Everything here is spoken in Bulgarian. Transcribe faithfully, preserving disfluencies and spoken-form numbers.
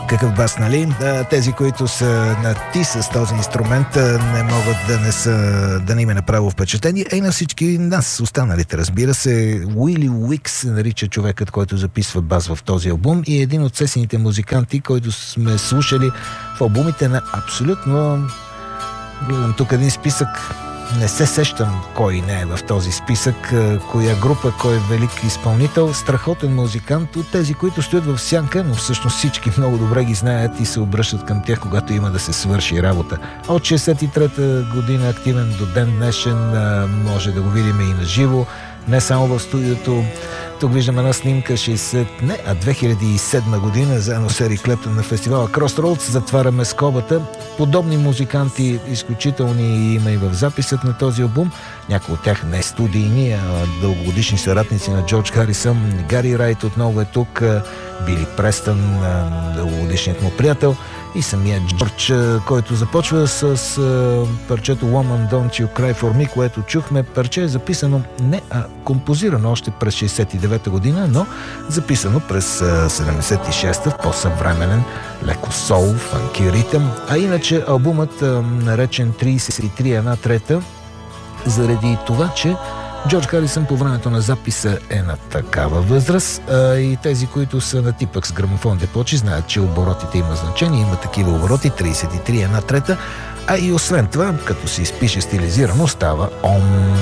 какъв бас, нали? Тези, които са на ти с този инструмент, не могат да не са, да не им е направило впечатление. Е, на всички нас, останалите, разбира се. Уили Уикс се нарича човекът, който записва бас в този албум и е един от сесените музиканти, който сме слушали в албумите на абсолютно... Гледам тук един списък. Не се сещам кой не е в този списък, коя група, кой е велик изпълнител, страхотен музикант от тези, които стоят в сянка, но всъщност всички много добре ги знаят и се обръщат към тях, когато има да се свърши работа. От шейсет и трета година активен до ден днешен, може да го видим и на живо, не само в студиото. Тук виждам една снимка шейсет, не, а две хиляди и седма година, заедно с Ерик Клептън на фестивала Crossroads. Затваряме скобата. Подобни музиканти изключителни има и в записът на този албум. Някои от тях не студийни, а дългогодишни съратници на Джордж Харисън. Гари Райт отново е тук, Били Престън, дългогодишният му приятел, и самия Джордж, който започва с парчето Woman Don't You Cry For Me, което чухме. Парче е записано не, а композирано още през шейсет и девета година, но записано през седемдесет и шеста в по-съвременен, леко соул, фанки ритъм. А иначе албумът, наречен трийсет и три една трета, заради това, че Джордж Харисън по времето на записа е на такава възраст, а и тези, които са на типък с грамофон депочи, знаят, че оборотите има значение, има такива обороти, трийсет и три една трета, а и освен това, като се изпише стилизирано, става ом.